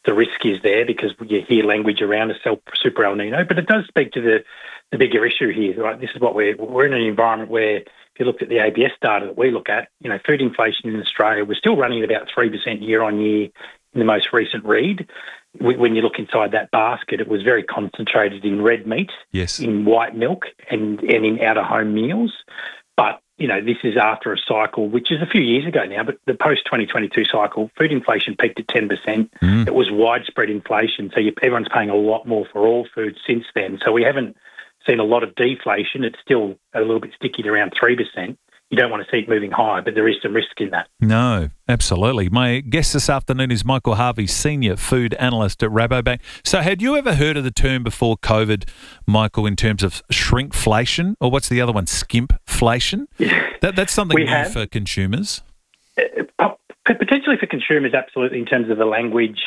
the risk is there because you hear language around a super El Nino, but it does speak to the bigger issue here. Right? This is what we're in an environment where, if you looked at the ABS data that we look at, food inflation in Australia, we're still running at about 3% year on year in the most recent read. When you look inside that basket, it was very concentrated in red meat, yes, in white milk, and in out-of-home meals. But, this is after a cycle, which is a few years ago now, but the post-2022 cycle, food inflation peaked at 10%. It was widespread inflation, so everyone's paying a lot more for all food since then. So we haven't seen a lot of deflation. It's still a little bit sticky at around 3%. You don't want to see it moving higher, but there is some risk in that. No, absolutely. My guest this afternoon is Michael Harvey, Senior Food Analyst at Rabobank. So had you ever heard of the term before COVID, Michael, in terms of shrinkflation, or what's the other one, skimpflation? Yeah. That's something new for consumers? Potentially for consumers, absolutely, in terms of the language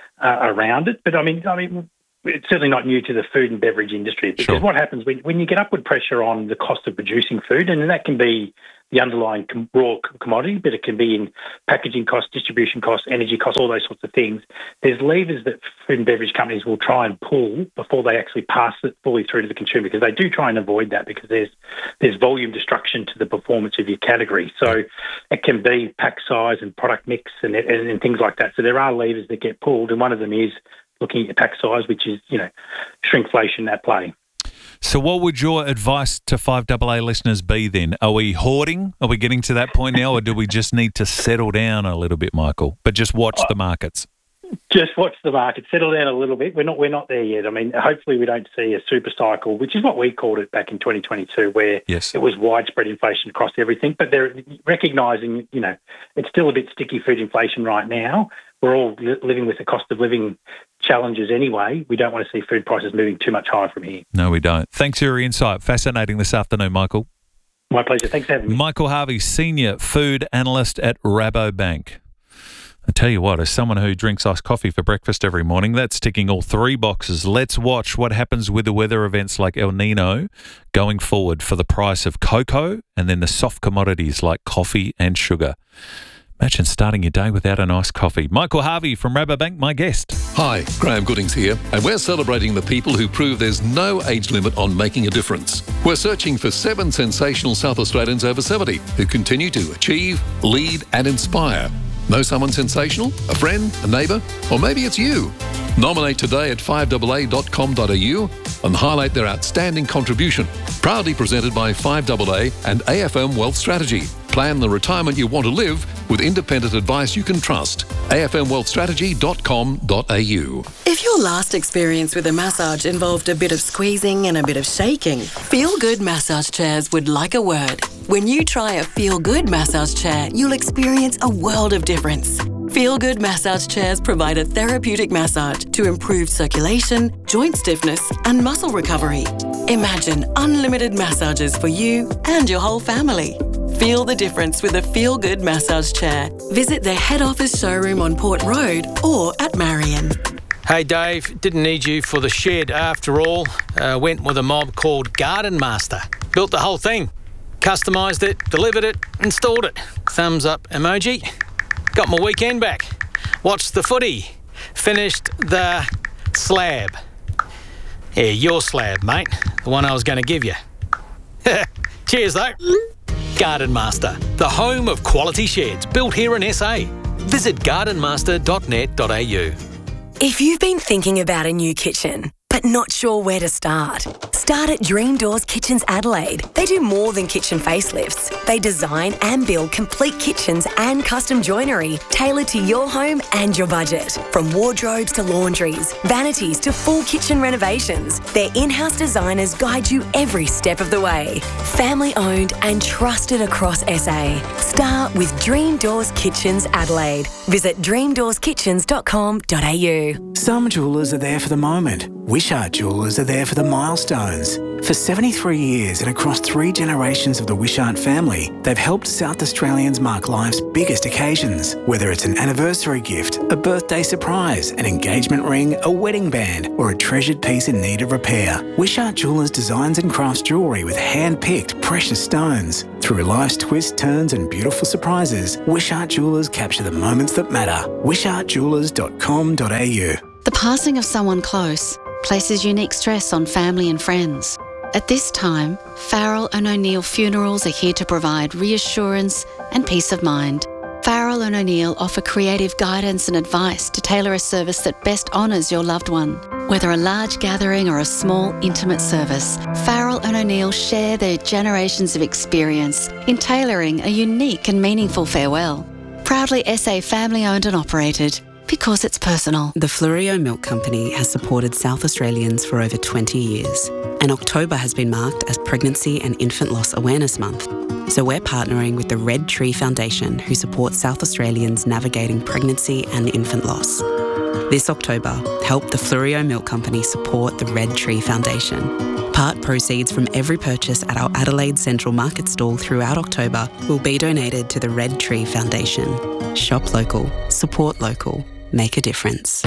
around it. But, I mean, it's certainly not new to the food and beverage industry, because what happens when you get upward pressure on the cost of producing food, and that can be the underlying raw commodity, but it can be in packaging costs, distribution costs, energy costs, all those sorts of things. There's levers that food and beverage companies will try and pull before they actually pass it fully through to the consumer, because they do try and avoid that, because there's volume destruction to the performance of your category. So it can be pack size and product mix and things like that. So there are levers that get pulled, and one of them is looking at your pack size, which is, shrinkflation at play. So what would your advice to 5AA listeners be then? Are we hoarding? Are we getting to that point now, or do we just need to settle down a little bit, Michael, but just watch the markets? Just watch the market, settle down a little bit. We're not there yet. I mean, hopefully we don't see a super cycle, which is what we called it back in 2022, where it was widespread inflation across everything. But they're recognising, it's still a bit sticky food inflation right now. We're all living with the cost of living challenges anyway. We don't want to see food prices moving too much higher from here. No, we don't. Thanks for your insight. Fascinating this afternoon, Michael. My pleasure. Thanks for having me. Michael Harvey, Senior Food Analyst at Rabobank. I tell you what, as someone who drinks iced coffee for breakfast every morning, that's ticking all three boxes. Let's watch what happens with the weather events like El Nino going forward for the price of cocoa and then the soft commodities like coffee and sugar. Imagine starting your day without an iced coffee. Michael Harvey from Rabobank, my guest. Hi, Graham Goodings here, and we're celebrating the people who prove there's no age limit on making a difference. We're searching for 7 sensational South Australians over 70 who continue to achieve, lead and inspire. Know someone sensational? A friend? A neighbour? Or maybe it's you? Nominate today at 5AA.com.au and highlight their outstanding contribution. Proudly presented by 5AA and AFM Wealth Strategy. Plan the retirement you want to live with independent advice you can trust. afmwealthstrategy.com.au. If your last experience with a massage involved a bit of squeezing and a bit of shaking, Feel Good Massage Chairs would like a word. When you try a Feel Good massage chair, you'll experience a world of difference. Feel Good massage chairs provide a therapeutic massage to improve circulation, joint stiffness and muscle recovery. Imagine unlimited massages for you and your whole family. Feel the difference with a Feel Good massage chair. Visit their head office showroom on Port Road or at Marion. Hey Dave, didn't need you for the shed after all. Went with a mob called Garden Master. Built the whole thing. Customised it, delivered it, installed it. Thumbs up emoji. Got my weekend back. Watched the footy. Finished the slab. Yeah, your slab, mate. The one I was going to give you. Cheers, though. Garden Master, the home of quality sheds built here in SA. Visit gardenmaster.net.au. If you've been thinking about a new kitchen, but not sure where to start at Dream Doors Kitchens Adelaide. They do more than kitchen facelifts. They design and build complete kitchens and custom joinery tailored to your home and your budget. From wardrobes to laundries, vanities to full kitchen renovations, their in-house designers guide you every step of the way. Family owned and trusted across SA. Start with Dream Doors Kitchens Adelaide. Visit dreamdoorskitchens.com.au. Some jewellers are there for the moment. Wishart Jewellers are there for the milestone. Stones. For 73 years and across 3 generations of the Wishart family, they've helped South Australians mark life's biggest occasions. Whether it's an anniversary gift, a birthday surprise, an engagement ring, a wedding band, or a treasured piece in need of repair, Wishart Jewellers designs and crafts jewellery with hand-picked precious stones. Through life's twists, turns and beautiful surprises, Wishart Jewellers capture the moments that matter. wishartjewellers.com.au. The passing of someone close places unique stress on family and friends. At this time, Farrell and O'Neill Funerals are here to provide reassurance and peace of mind. Farrell and O'Neill offer creative guidance and advice to tailor a service that best honours your loved one. Whether a large gathering or a small, intimate service, Farrell and O'Neill share their generations of experience in tailoring a unique and meaningful farewell. Proudly SA family-owned and operated, because it's personal. The Fleurieu Milk Company has supported South Australians for over 20 years, and October has been marked as Pregnancy and Infant Loss Awareness Month. So we're partnering with the Red Tree Foundation, who supports South Australians navigating pregnancy and infant loss. This October, help the Fleurieu Milk Company support the Red Tree Foundation. Part proceeds from every purchase at our Adelaide Central Market stall throughout October will be donated to the Red Tree Foundation. Shop local, support local, make a difference.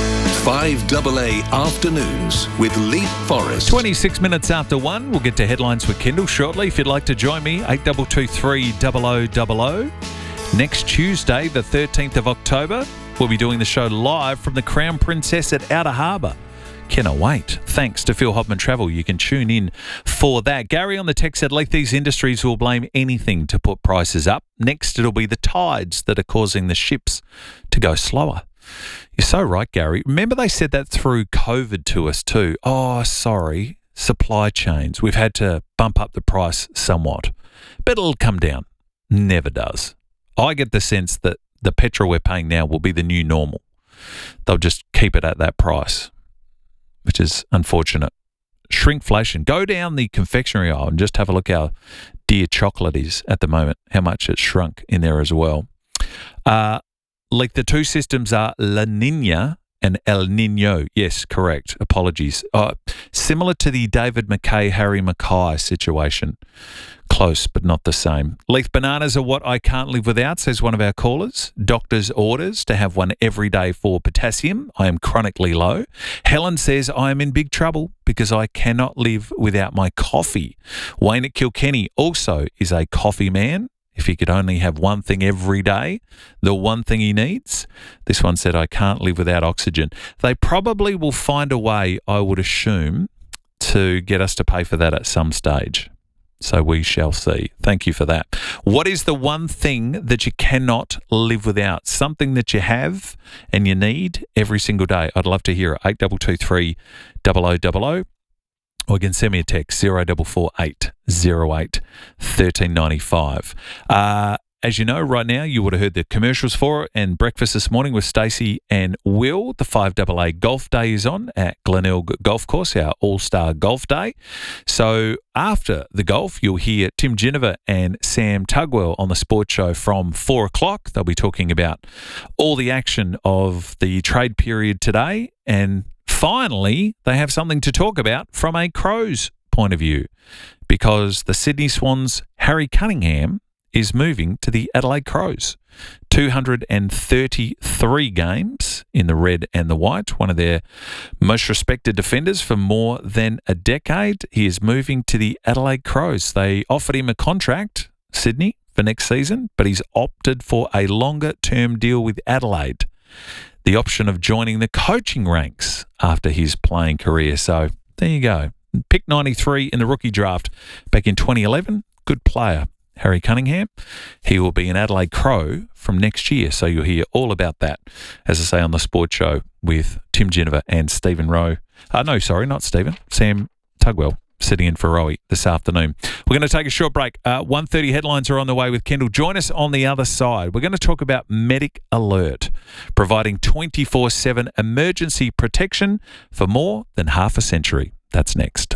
5AA Afternoons with Leap Forest. 26 minutes after 1. We'll get to headlines with Kendall shortly. If you'd like to join me, 8223 0000. Next Tuesday, the 13th of October, we'll be doing the show live from the Crown Princess at Outer Harbour. Cannot wait. Thanks to Phil Hopman Travel. You can tune in for that. Gary on the text said Lethes Industries will blame anything to put prices up. Next, it'll be the tides that are causing the ships to go slower. You're so right, Gary. Remember they said that through COVID to us too. Oh, sorry, supply chains. We've had to bump up the price somewhat, but it'll come down. Never does. I get the sense that the petrol we're paying now will be the new normal. They'll just keep it at that price, which is unfortunate. Shrinkflation. Go down the confectionery aisle and just have a look how dear chocolate is at the moment, how much it's shrunk in there as well. Like the two systems are La Nina and El Nino. Yes, correct. Apologies. Similar to the David McKay, Harry Mackay situation. Close, but not the same. Leaf bananas are what I can't live without, says one of our callers. Doctor's orders to have one every day for potassium. I am chronically low. Helen says I am in big trouble because I cannot live without my coffee. Wayne at Kilkenny also is a coffee man. If he could only have one thing every day, the one thing he needs. This one said, I can't live without oxygen. They probably will find a way, I would assume, to get us to pay for that at some stage. So we shall see. Thank you for that. What is the one thing that you cannot live without? Something that you have and you need every single day. I'd love to hear it. 8223 0000. Or you can send me a text, 0448 08 1395. As you know, right now, you would have heard the commercials for it, and breakfast this morning with Stacey and Will. The 5AA Golf Day is on at Glenelg Golf Course, our All-Star Golf Day. So after the golf, you'll hear Tim Ginniver and Sam Tugwell on the sports show from 4 o'clock. They'll be talking about all the action of the trade period today, and finally, they have something to talk about from a Crows point of view, because the Sydney Swans' Harry Cunningham is moving to the Adelaide Crows. 233 games in the red and the white, one of their most respected defenders for more than a decade. He is moving to the Adelaide Crows. They offered him a contract, Sydney, for next season, but he's opted for a longer-term deal with Adelaide. The option of joining the coaching ranks after his playing career. So there you go. Pick 93 in the rookie draft back in 2011. Good player, Harry Cunningham. He will be an Adelaide Crow from next year. So you'll hear all about that, as I say, on the sports show with Tim Ginniver and Stephen Rowe. No, sorry, not Stephen. Sam Tugwell sitting in for Rowie this afternoon. We're going to take a short break. 1:30 headlines are on the way with Kendall. Join us on the other side. We're going to talk about Medic Alert, providing 24/7 emergency protection for more than half a century. That's next.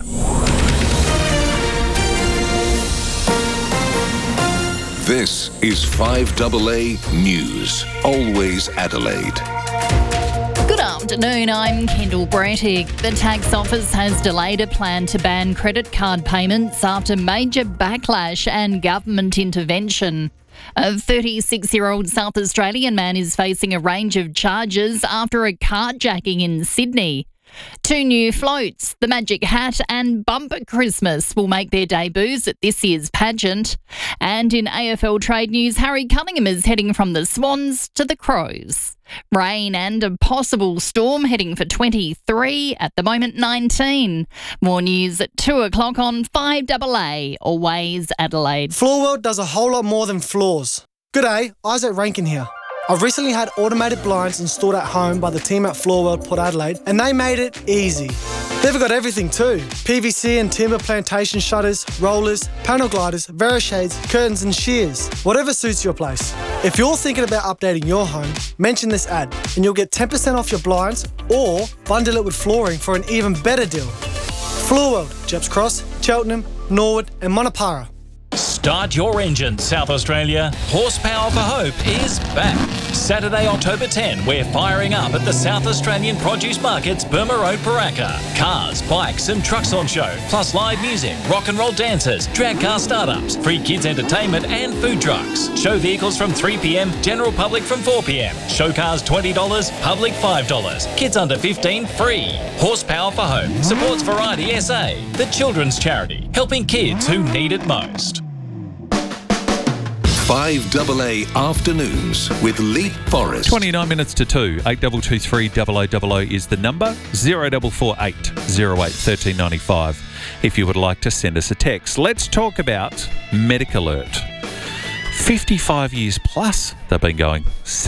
This is 5AA News, always Adelaide. Good afternoon. afternoon, I'm Kendall Brettig. The tax office has delayed a plan to ban credit card payments after major backlash and government intervention. A 36-year-old South Australian man is facing a range of charges after a carjacking in Sydney. 2 new floats, the Magic Hat and Bumper Christmas, will make their debuts at this year's pageant. And in AFL trade news, Harry Cunningham is heading from the Swans to the Crows. Rain and a possible storm heading for 23, at the moment 19. More news at 2 o'clock on 5AA, Always Adelaide. Floor World does a whole lot more than floors. G'day, Isaac Rankin here. I've recently had automated blinds installed at home by the team at Floor World Port Adelaide, and they made it easy. They've got everything too. PVC and timber plantation shutters, rollers, panel gliders, Verishades, curtains and shears. Whatever suits your place. If you're thinking about updating your home, mention this ad and you'll get 10% off your blinds or bundle it with flooring for an even better deal. Floor World, Jeps Cross, Cheltenham, Norwood and Monopara. Start your engine, South Australia. Horsepower for Hope is back. Saturday, October 10, we're firing up at the South Australian Produce Market's Burma Road, Paraka. Cars, bikes and trucks on show, plus live music, rock and roll dancers, drag car startups, free kids entertainment and food trucks. Show vehicles from 3 p.m, general public from 4 p.m. Show cars $20, public $5. Kids under 15 free. Horsepower for Hope supports Variety SA, the children's charity, helping kids who need it most. 5AA Afternoons with Leap Forest. 29 minutes to 2. 8223 0000 is the number. 0448 08 1395 if you would like to send us a text. Let's talk about Medic Alert. 55 years plus they've been going.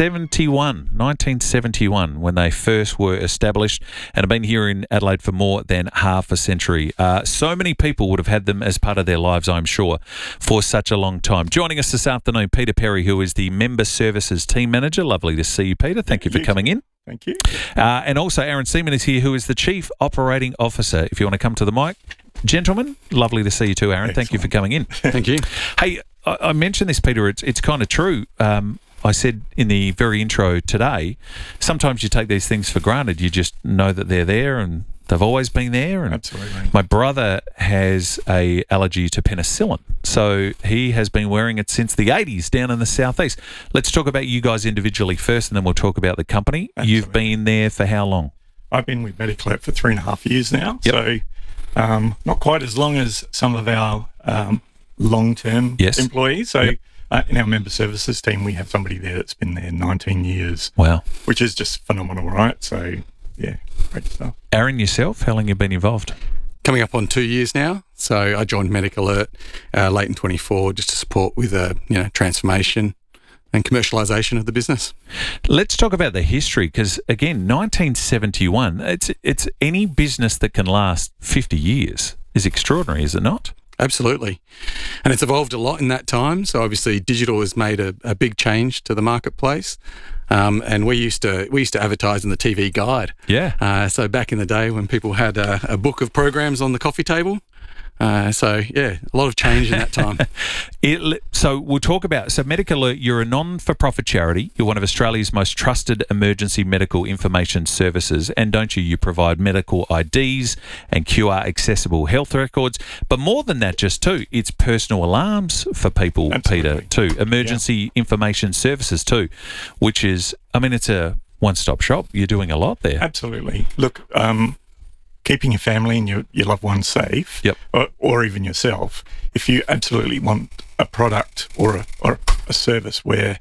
1971 when they first were established, and have been here in Adelaide for more than half a century. So many people would have had them as part of their lives, I'm sure, for such a long time. Joining us this afternoon, Peter Perry, who is the Member Services Team Manager. Lovely to see you, Peter. Thank you for coming in. Thank you. And also Aaron Seaman is here, who is the Chief Operating Officer. If you want to come to the mic. Gentlemen, lovely to see you too, Aaron. Excellent. Thank you for coming in. Thank you. Hey, I mentioned this, Peter. It's kind of true. I said in the very intro today, sometimes you take these things for granted. You just know that they're there and they've always been there. And absolutely. My brother has an allergy to penicillin, so he has been wearing it since the 80s down in the southeast. Let's talk about you guys individually first, and then we'll talk about the company. Absolutely. You've been there for how long? I've been with Medic Alert for 3.5 years now. Yep. So not quite as long as some of our long-term employees. So in our member services team, we have somebody there that's been there 19 years. Wow. Which is just phenomenal, right? So, yeah, great stuff. Aaron, yourself, how long have you been involved? Coming up on 2 years now. So I joined Medic Alert late in 24 just to support with transformation and commercialisation of the business. Let's talk about the history, because again, 1971, it's any business that can last 50 years is extraordinary, is it not? Absolutely. And it's evolved a lot in that time. So obviously digital has made a big change to the marketplace. And we used to advertise in the TV Guide. Yeah. So back in the day when people had a book of programs on the coffee table. A lot of change in that time. So we'll talk about, Medic Alert, you're a non-for-profit charity. You're one of Australia's most trusted emergency medical information services. And don't you? You provide medical IDs and QR accessible health records. But more than that, it's personal alarms for people, absolutely. Peter, too. Emergency information services too, which is, it's a one-stop shop. You're doing a lot there. Absolutely. Look, keeping your family and your loved ones safe, yep. or even yourself, if you absolutely want a product or a service where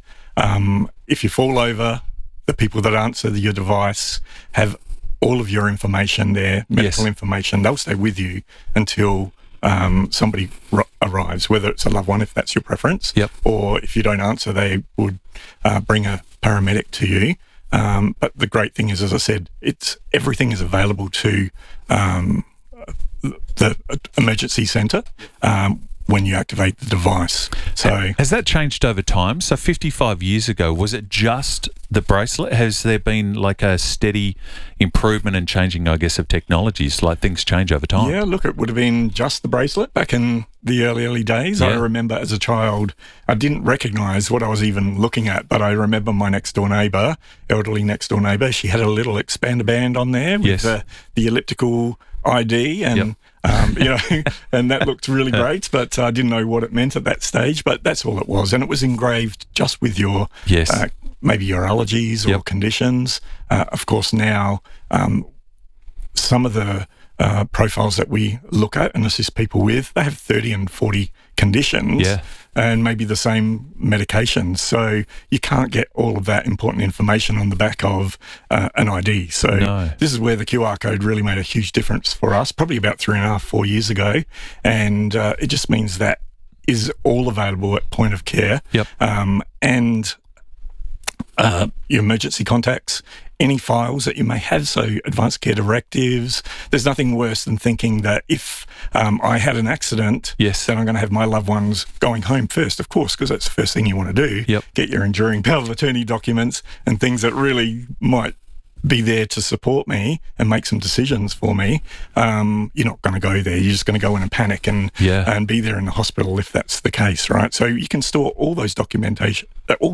if you fall over, the people that answer your device have all of your information there, medical information, they'll stay with you until somebody arrives, whether it's a loved one, if that's your preference, yep. or if you don't answer, they would bring a paramedic to you. But the great thing is, as I said, everything is available to the emergency centre. when you activate the device. So has that changed over time? So 55 years ago, was it just the bracelet? Has there been like a steady improvement and changing, I guess, of technologies, like things change over time? Yeah, look, it would have been just the bracelet back in the early days. Yeah. I remember as a child, I didn't recognise what I was even looking at, but I remember my next-door neighbour, elderly next-door neighbour, she had a little expander band on there with the elliptical ID and... and that looked really great, but I didn't know what it meant at that stage, but that's all it was. And it was engraved just with your, maybe your allergies or conditions. Of course, now some of the profiles that we look at and assist people with, they have 30 and 40 conditions and maybe the same medications. So you can't get all of that important information on the back of an ID. So this is where the QR code really made a huge difference for us, probably about 3.5, 4 years ago. And it just means that is all available at point of care. And your emergency contacts, any files that you may have, so advanced care directives. There's nothing worse than thinking that if I had an accident, then I'm going to have my loved ones going home first, of course, because that's the first thing you want to do. Get your enduring power of attorney documents and things that really might be there to support me and make some decisions for me. You're not going to go there. You're just going to go in and panic and be there in the hospital if that's the case, right? So you can store all that documentation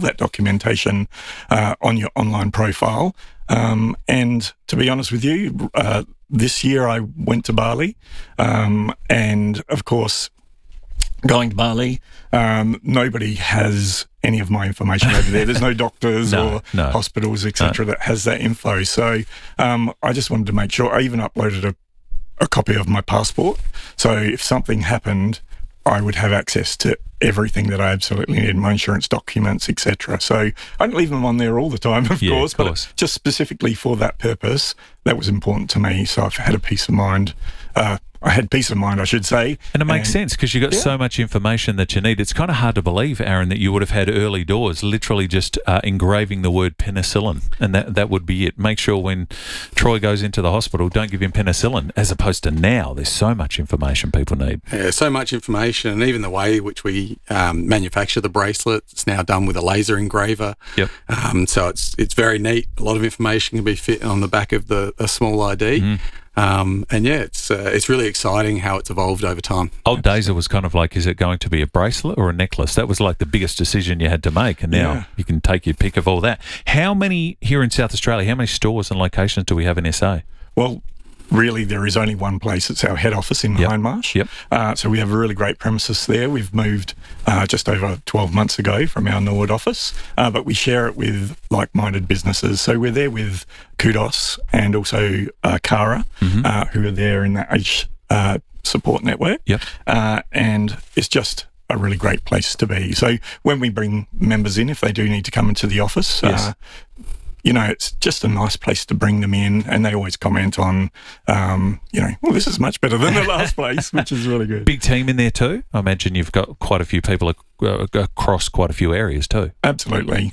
on your online profile. And to be honest with you, this year I went to Bali, and of course, going to Bali, nobody has any of my information over there. There's no doctors or hospitals, etc., that has that info. So I just wanted to make sure. I even uploaded a copy of my passport. So if something happened, I would have access to everything that I absolutely need, my insurance documents, etc. So I don't leave them on there all the time, of course, but just specifically for that purpose, that was important to me. So I've had a peace of mind. I had peace of mind, I should say. And it makes sense because you've got so much information that you need. It's kind of hard to believe, Aaron, that you would have had early doors literally just engraving the word penicillin, and that would be it. Make sure when Troy goes into the hospital, don't give him penicillin, as opposed to now. There's so much information people need. Yeah, so much information, and even the way in which we manufacture the bracelet, it's now done with a laser engraver. So it's very neat. A lot of information can be fit on the back of a small ID. It's really exciting how it's evolved over time. Old days it was kind of like, is it going to be a bracelet or a necklace? That was like the biggest decision you had to make, and now you can take your pick of all that. How many here in South Australia, how many stores and locations do we have in SA? Well, really, there is only one place. It's our head office in Hindmarsh. So we have a really great premises there. We've moved just over 12 months ago from our Norwood office, but we share it with like-minded businesses. So we're there with Kudos and also Cara, who are there in that age support network. And it's just a really great place to be. So when we bring members in, if they do need to come into the office, it's just a nice place to bring them in, and they always comment on, well, this is much better than the last place, which is really good. Big team in there too? I imagine you've got quite a few people across quite a few areas too. Absolutely.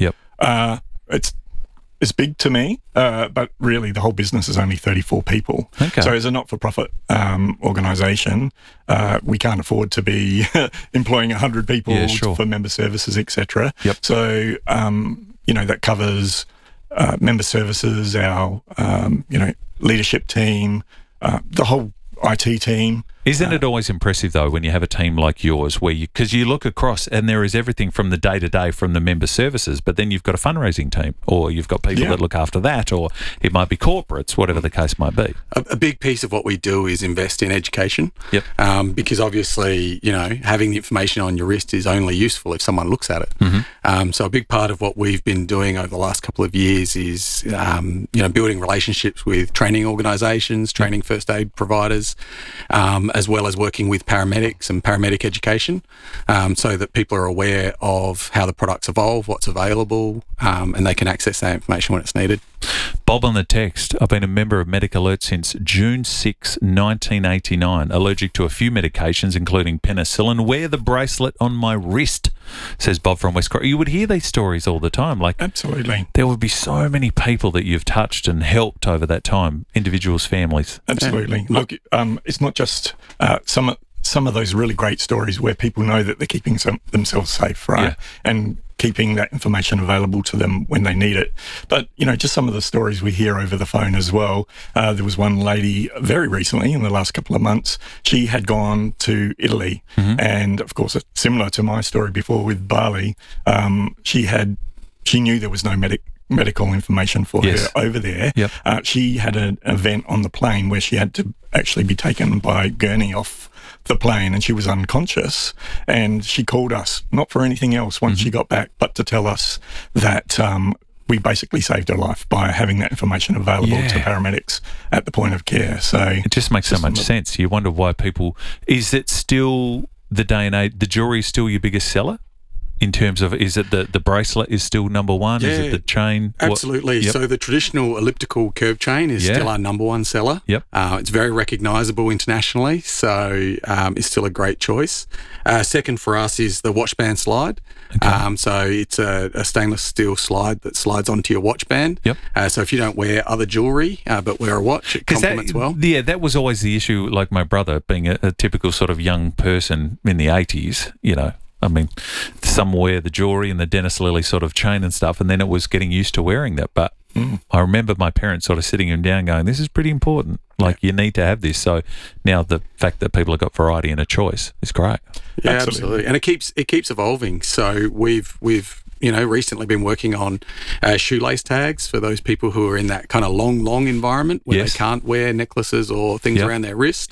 It's big to me, but really the whole business is only 34 people. So as a not-for-profit organisation, we can't afford to be employing 100 people for member services, etc. So, that covers member services, our leadership team, the whole IT team. Isn't it always impressive, though, when you have a team like yours, because you look across and there is everything from the day-to-day from the member services, but then you've got a fundraising team, or you've got people that look after that, or it might be corporates, whatever the case might be. A big piece of what we do is invest in education, because obviously, having the information on your wrist is only useful if someone looks at it. So a big part of what we've been doing over the last couple of years is, building relationships with training organisations, training first aid providers, as well as working with paramedics and paramedic education, so that people are aware of how the products evolve, what's available, and they can access that information when it's needed. Bob on the text, I've been a member of Medic Alert since June 6, 1989. Allergic to a few medications, including penicillin. Wear the bracelet on my wrist, says Bob from West Cross. You would hear these stories all the time. Absolutely. There would be so many people that you've touched and helped over that time, individuals, families. Absolutely. Look, it's not just some some of those really great stories where people know that they're keeping themselves safe, right? And keeping that information available to them when they need it. But, just some of the stories we hear over the phone as well. There was one lady very recently, in the last couple of months, she had gone to Italy. And, of course, similar to my story before with Bali, she knew there was no medical information for her over there. She had an event on the plane where she had to actually be taken by gurney off the plane, and she was unconscious, and she called us, not for anything else once she got back, but to tell us that we basically saved her life by having that information available to paramedics at the point of care. So it just makes so much sense. You wonder why people... Is it still the day and age, the jewelry is still your biggest seller? In terms of, is it the bracelet is still number one? Is it the chain? Absolutely. So the traditional elliptical curve chain is still our number one seller. It's very recognisable internationally, so it's still a great choice. Second for us is the watch band slide. So it's a stainless steel slide that slides onto your watch band. So if you don't wear other jewellery but wear a watch, it complements well. Yeah, that was always the issue. Like my brother, being a typical sort of young person in the 80s, I mean, some wear the jewellery and the Dennis Lilly sort of chain and stuff, and then it was getting used to wearing that. But I remember my parents sort of sitting him down going, this is pretty important. Like, you need to have this. So now the fact that people have got variety and a choice is great. Yeah, absolutely. And it keeps evolving. So we've recently been working on shoelace tags for those people who are in that kind of long environment where they can't wear necklaces or things around their wrist.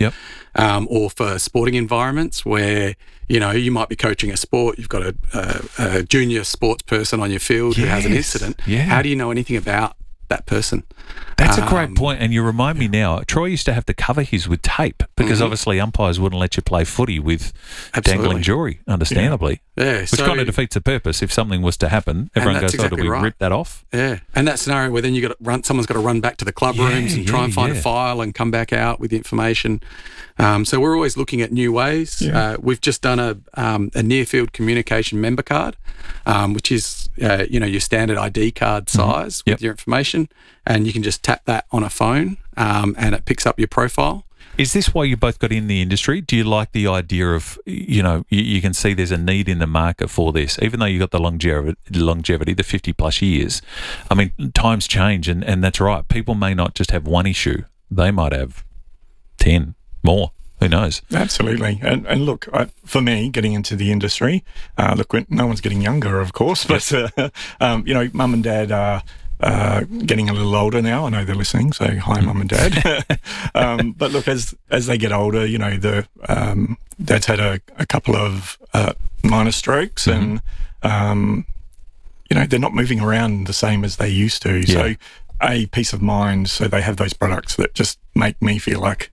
Or for sporting environments where, you might be coaching a sport, you've got a junior sports person on your field who has an incident. How do you know anything about that person? That's a great point, and you remind me now. Troy used to have to cover his with tape because obviously umpires wouldn't let you play footy with dangling jewellery, understandably. Which kind of defeats the purpose. If something was to happen, everyone goes, do we rip that off? And that scenario where then someone's got to run back to the club rooms and try and find a file and come back out with the information. So we're always looking at new ways. We've just done a near-field communication member card, which is your standard ID card size with your information, and you can just tap that on a phone and it picks up your profile. Is this why you both got in the industry? Do you like the idea of, you can see there's a need in the market for this, even though you got the longevity, the 50 plus years. I mean, times change, and that's right. People may not just have one issue. They might have 10 more. Who knows? Absolutely. And look, for me, getting into the industry, no one's getting younger, of course, but, mum and dad are getting a little older now. I know they're listening, so hi, mum and dad. But look, as they get older, dad's had a couple of minor strokes and, they're not moving around the same as they used to. So peace of mind, so they have those products that just make me feel like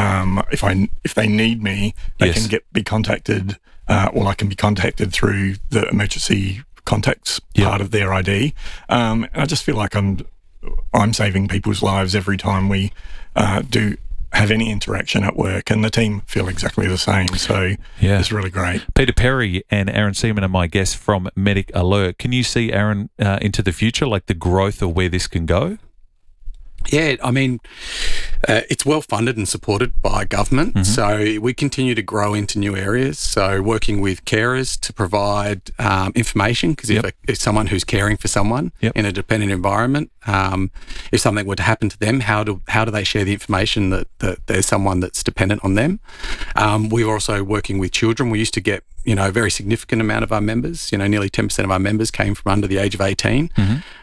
if they need me, they can be contacted, or I can be contacted through the emergency contacts part of their ID. And I just feel like I'm saving people's lives every time we do have any interaction at work, and the team feel exactly the same. So it's really great. Peter Perry and Aaron Seaman are my guests from Medic Alert. Can you see, Aaron, into the future, like the growth of where this can go? Yeah, I mean, it's well funded and supported by government, so we continue to grow into new areas. So working with carers to provide information, because if someone who's caring for someone in a dependent environment, if something were to happen to them, how do they share the information that there's someone that's dependent on them? We're also working with children. We used to get a very significant amount of our members, nearly 10% of our members came from under the age of 18.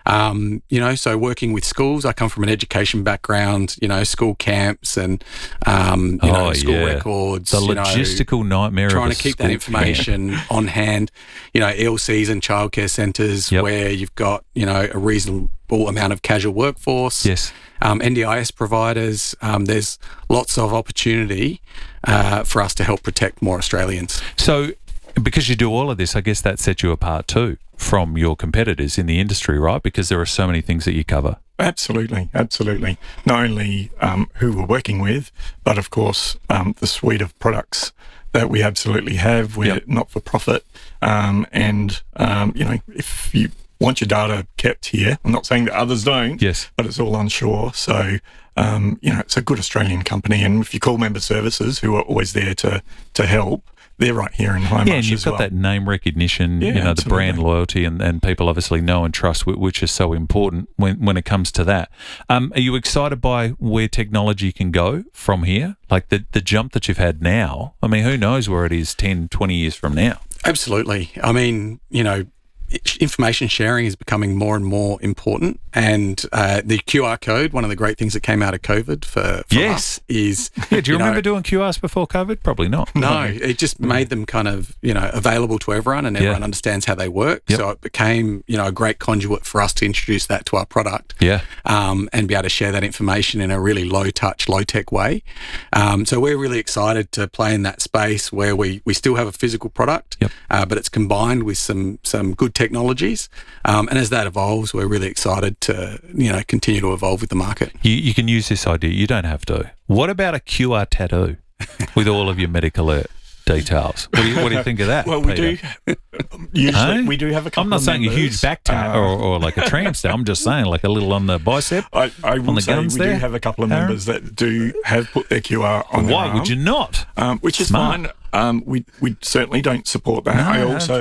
So working with schools, I come from an education background, school camps and, school records. The logistical nightmare trying of to keep that information on hand, ELCs and childcare centres where you've got, a reasonable amount of casual workforce. NDIS providers, there's lots of opportunity for us to help protect more Australians. So because you do all of this, I guess that sets you apart too from your competitors in the industry, right? Because there are so many things that you cover. Absolutely. Not only who we're working with, but of course the suite of products that we absolutely have. We're not-for-profit, if you want your data kept here, I'm not saying that others don't, but it's all onshore. So it's a good Australian company. And if you call Member Services, who are always there to help, they're right here in Hindmarsh as well. Yeah, and you've got that name recognition, the brand loyalty, and people obviously know and trust, which is so important when it comes to that. Are you excited by where technology can go from here? Like the jump that you've had now? I mean, who knows where it is 10, 20 years from now? Absolutely. I mean, information sharing is becoming more and more important, and the QR code, one of the great things that came out of COVID for us is... Yeah, do you remember doing QRs before COVID? Probably not. No, it just made them kind of, available to everyone, and everyone understands how they work. Yep. So it became, a great conduit for us to introduce that to our product and be able to share that information in a really low-touch, low-tech way. So we're really excited to play in that space where we still have a physical product, but it's combined with some good technologies, and as that evolves, we're really excited to continue to evolve with the market. You can use this idea. You don't have to. What about a QR tattoo with all of your medical alert details? What do you think of that? Well, we do. Usually, we do have a couple. I'm not saying a huge back tat or like a tramp stamp. I'm just saying like a little on the bicep. I will say we do have a couple of members that do have put their QR on. Why would you not? Which is fine. We certainly don't support that. I also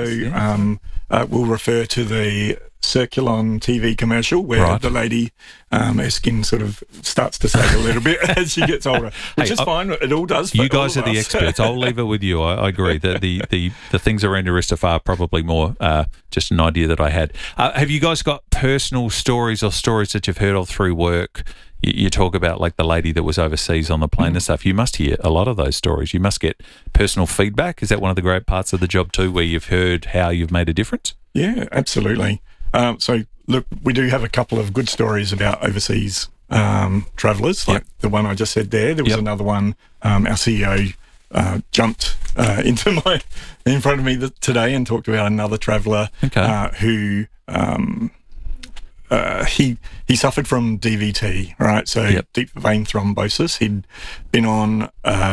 will refer to the Circulon TV commercial where the lady, her skin sort of starts to sag a little bit as she gets older, which is fine. It all does. You guys are the experts. I'll leave it with you. I agree that the things around your wrist are far probably more just an idea that I had. Have you guys got personal stories or stories that you've heard of through work? You talk about like the lady that was overseas on the plane and stuff. You must hear a lot of those stories. You must get personal feedback. Is that one of the great parts of the job too, where you've heard how you've made a difference? Yeah, absolutely. So, look, we do have a couple of good stories about overseas travellers, like the one I just said there. There was another one. Our CEO jumped in front of me today and talked about another traveller who he suffered from DVT, right? So deep vein thrombosis. He'd been on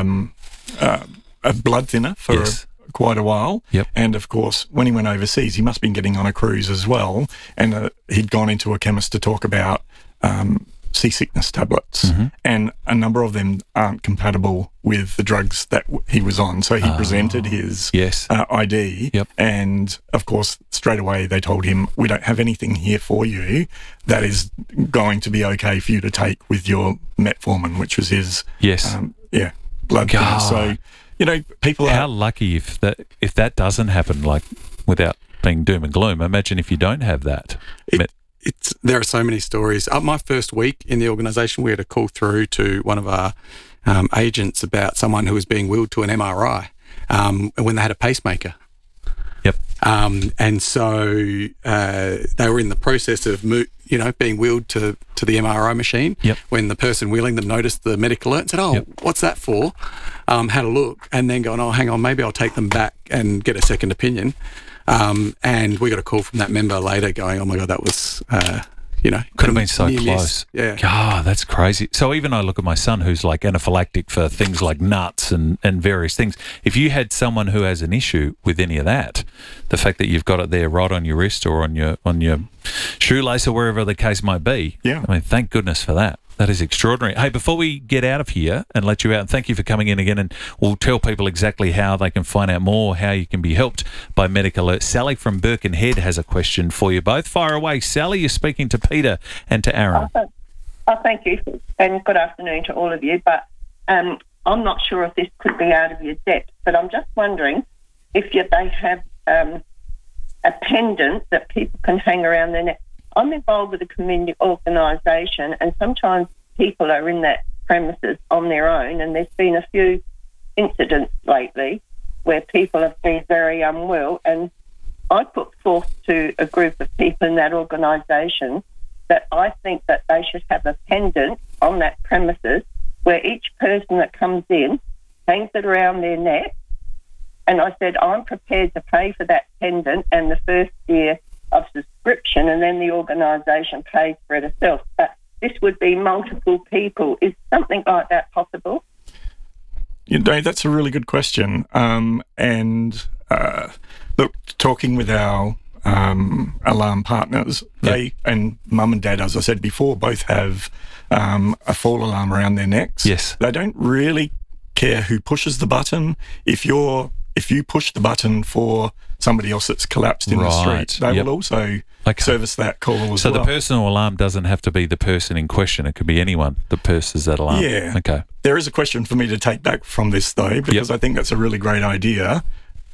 a blood thinner for quite a while. And of course, when he went overseas, he must have been getting on a cruise as well. And he'd gone into a chemist to talk about seasickness tablets. And a number of them aren't compatible with the drugs that he was on. So he presented his ID. And of course, straight away, they told him, we don't have anything here for you that is going to be okay for you to take with your metformin, which was his blood thinner. So, people are... How lucky if that doesn't happen, like, without being doom and gloom. Imagine if you don't have that. There are so many stories. My first week in the organisation, we had a call through to one of our agents about someone who was being wheeled to an MRI when they had a pacemaker. And so they were in the process of being wheeled to the MRI machine when the person wheeling them noticed the medical alert and said, what's that for? Had a look and then going, hang on, maybe I'll take them back and get a second opinion. And we got a call from that member later going, oh my God, that was, could have been so close. Yeah. God, that's crazy. So even I look at my son who's like anaphylactic for things like nuts and various things. If you had someone who has an issue with any of that, the fact that you've got it there right on your wrist or on your shoelace or wherever the case might be. I mean, thank goodness for that. That is extraordinary. Hey, before we get out of here and let you out, and thank you for coming in again, and we'll tell people exactly how they can find out more, how you can be helped by Medical Alert. Sally from Birkenhead has a question for you both. Fire away. Sally, you're speaking to Peter and to Aaron. Thank you, and good afternoon to all of you. But I'm not sure if this could be out of your depth, but I'm just wondering if they have a pendant that people can hang around their neck. I'm involved with a community organisation, and sometimes people are in that premises on their own, and there's been a few incidents lately where people have been very unwell, and I put forth to a group of people in that organisation that I think that they should have a pendant on that premises where each person that comes in hangs it around their neck, and I said, I'm prepared to pay for that pendant and the first year of subscription, and then the organisation pays for it itself. But this would be multiple people. Is something like that possible? That's a really good question. Look, talking with our alarm partners, they and mum and dad, as I said before, both have a fall alarm around their necks. Yes. They don't really care who pushes the button. If you push the button for somebody else that's collapsed in the street, they will also service that call as well. So the personal alarm doesn't have to be the person in question. It could be anyone that purses that alarm. Yeah. Okay. There is a question for me to take back from this, though, because I think that's a really great idea.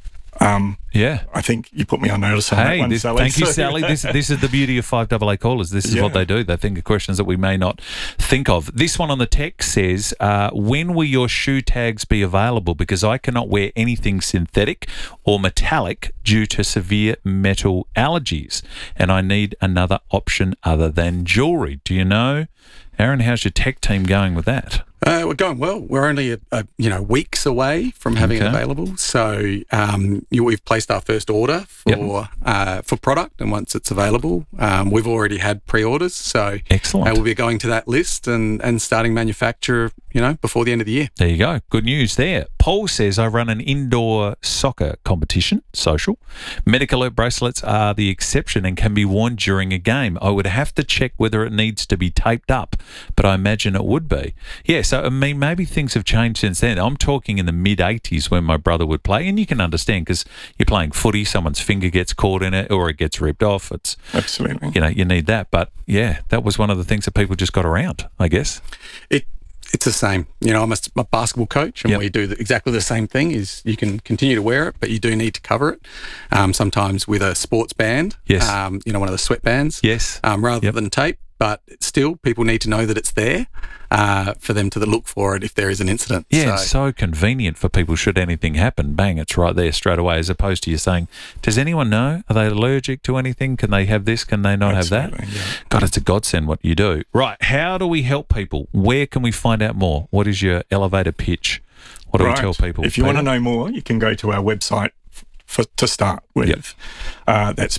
I think you put me on notice on that one, Sally. Thank you, Sally. This is the beauty of 5AA callers. This is what they do. They think of questions that we may not think of. This one on the text says, when will your shoe tags be available? Because I cannot wear anything synthetic or metallic due to severe metal allergies, and I need another option other than jewellery. Do you know? Aaron, how's your tech team going with that? We're going well. We're only weeks away from having it available. So we've placed our first order for product, and once it's available, we've already had pre-orders. So excellent. We'll be going to that list and starting manufacture, before the end of the year. There you go. Good news there. Paul says, I run an indoor soccer competition, social. Medical alert bracelets are the exception and can be worn during a game. I would have to check whether it needs to be taped up, but I imagine it would be. Yeah, so I mean, maybe things have changed since then. I'm talking in the mid-'80s when my brother would play, and you can understand because you're playing footy, someone's finger gets caught in it or it gets ripped off. It's absolutely, you need that. But yeah, that was one of the things that people just got around, I guess. It's the same. I'm a basketball coach, and we do exactly the same thing. Is you can continue to wear it, but you do need to cover it. Sometimes with a sports band, yes. One of the sweatbands, yes, rather than tape. But still, people need to know that it's there for them to look for it if there is an incident. Yeah, it's so convenient for people. Should anything happen, bang, it's right there straight away, as opposed to you saying, does anyone know? Are they allergic to anything? Can they have this? Can they not have that? Yeah. God, it's a godsend what you do. Right, how do we help people? Where can we find out more? What is your elevator pitch? What do we tell people? If you want to know more, you can go to our website to start with. That's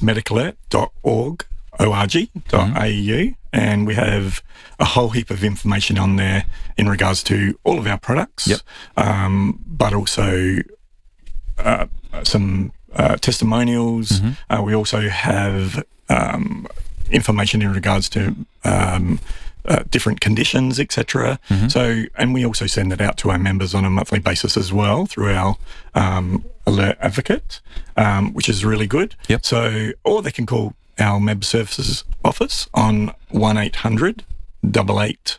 medicalert.org.au, and we have a whole heap of information on there in regards to all of our products, but also some testimonials. We also have information in regards to different conditions, etc. So, and we also send it out to our members on a monthly basis as well through our Alert Advocate, which is really good. So, or they can call our Member Services office on 1800 88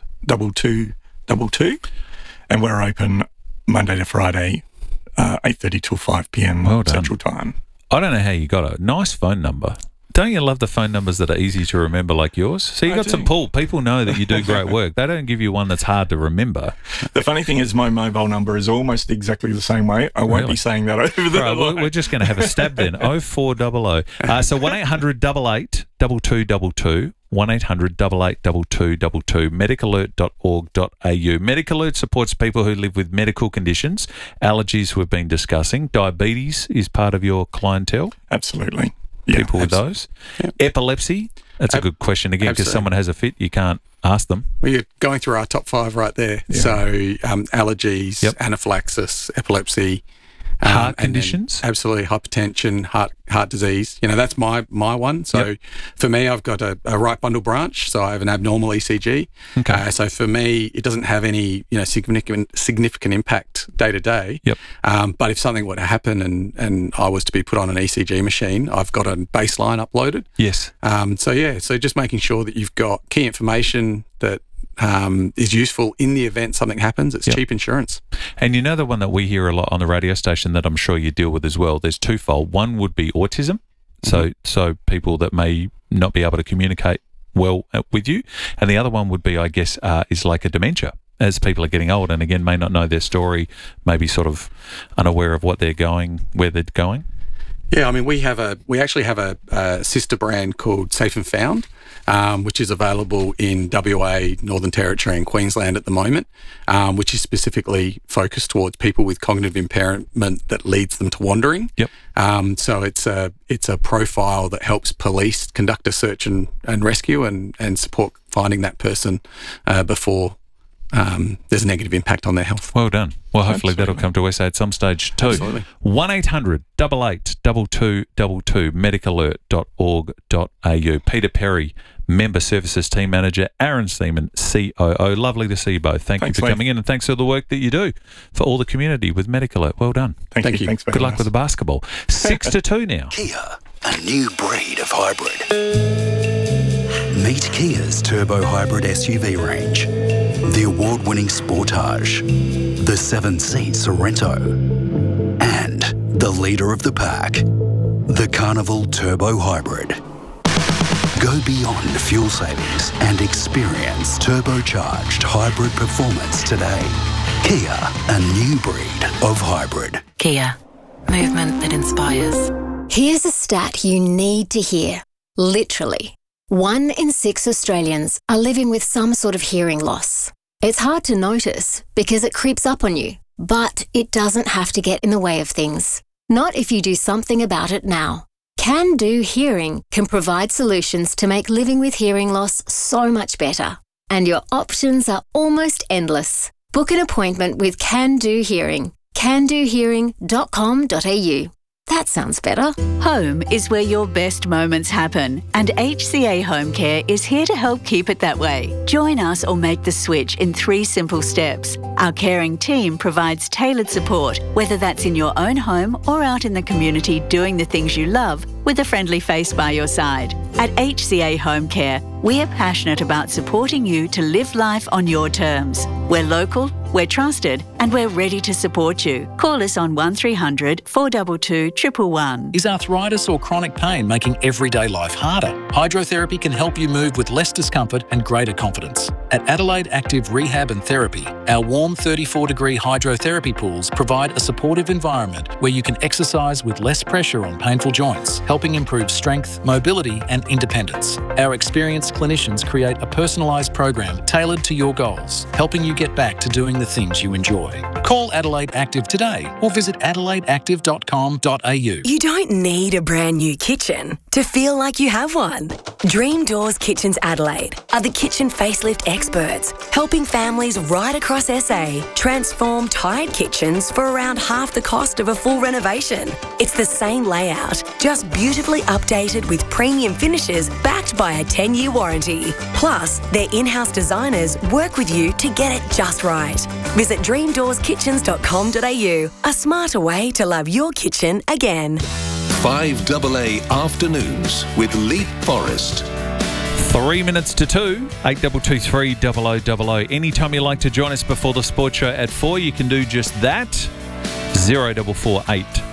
2222, and we're open Monday to Friday, 8:30 till 5 p.m. Central Time. I don't know how you got a nice phone number. Don't you love the phone numbers that are easy to remember like yours? So you got some pull. People know that you do great work. They don't give you one that's hard to remember. The funny thing is my mobile number is almost exactly the same way. I won't be saying that over the line. We're just going to have a stab then. 0400. So 1800 88 2222. 1800 88 2222, medicalert.org.au. Medical Alert supports people who live with medical conditions, allergies we've been discussing. Diabetes is part of your clientele. Absolutely. People with those. Epilepsy, that's a good question again, because someone has a fit, you can't ask them. Well, you're going through our top 5 right there. So allergies, anaphylaxis, epilepsy. Heart conditions? Absolutely. Hypertension, heart disease. That's my one. So for me, I've got a right bundle branch, so I have an abnormal ECG. Okay. So for me, it doesn't have any significant impact day to day. But if something were to happen and I was to be put on an ECG machine, I've got a baseline uploaded. Yes. So just making sure that you've got key information that is useful in the event something happens. It's cheap insurance. And the one that we hear a lot on the radio station that I'm sure you deal with as well, there's twofold. One would be autism, so people that may not be able to communicate well with you, and the other one would be, I guess, is like a dementia. As people are getting old and again may not know their story, maybe sort of unaware of where they're going. Yeah, I mean, we actually have a sister brand called Safe and Found, which is available in WA, Northern Territory and Queensland at the moment, which is specifically focused towards people with cognitive impairment that leads them to wandering. So it's a profile that helps police conduct a search and rescue and support finding that person before there's a negative impact on their health. Well done. Well, hopefully that'll come to SA at some stage too. Absolutely. 1800 88 2222 medicalert.org.au. Peter Perry, Member Services Team Manager, Aaron Seaman, COO. Lovely to see you both. Thanks you for coming in, and thanks for the work that you do for all the community with Medical Alert. Well done. Thank you. Thanks very Good luck much. with the basketball. 6-2 now. Kia, a new breed of hybrid. Meet Kia's turbo hybrid SUV range. The award-winning Sportage, the 7-seat Sorento, and the leader of the pack, the Carnival Turbo Hybrid. Go beyond fuel savings and experience turbocharged hybrid performance today. Kia, a new breed of hybrid. Kia, movement that inspires. Here's a stat you need to hear. Literally, 1 in 6 Australians are living with some sort of hearing loss. It's hard to notice because it creeps up on you, but it doesn't have to get in the way of things. Not if you do something about it now. Can Do Hearing can provide solutions to make living with hearing loss so much better. And your options are almost endless. Book an appointment with Can Do Hearing. candohearing.com.au. That sounds better. Home is where your best moments happen, and HCA Home Care is here to help keep it that way. Join us or make the switch in 3 simple steps. Our caring team provides tailored support, whether that's in your own home or out in the community doing the things you love, with a friendly face by your side. At HCA Home Care, we are passionate about supporting you to live life on your terms. We're local, we're trusted, and we're ready to support you. Call us on 1300 422 111. Is arthritis or chronic pain making everyday life harder? Hydrotherapy can help you move with less discomfort and greater confidence. At Adelaide Active Rehab and Therapy, our warm 34-degree hydrotherapy pools provide a supportive environment where you can exercise with less pressure on painful joints, helping improve strength, mobility and independence. Our experienced clinicians create a personalised program tailored to your goals, helping you get back to doing the things you enjoy. Call Adelaide Active today or visit adelaideactive.com.au. You don't need a brand new kitchen to feel like you have one. Dream Doors Kitchens Adelaide are the kitchen facelift experts, helping families right across SA transform tired kitchens for around half the cost of a full renovation. It's the same layout, just beautifully updated with premium finishes backed by a 10-year warranty. Plus, their in-house designers work with you to get it just right. Visit dreamdoorskitchens.com.au, a smarter way to love your kitchen again. 5AA Afternoons with Leap Forest. 3 minutes to 2, 8223 0000. Anytime you like to join us before the sports show at 4, you can do just that. 0448 08